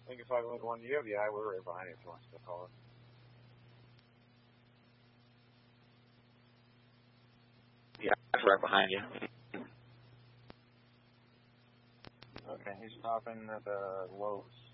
think if I went one you, yeah, we're right behind you if you want to call it. Yeah, I'm right behind you. Okay, he's stopping at the Lowe's.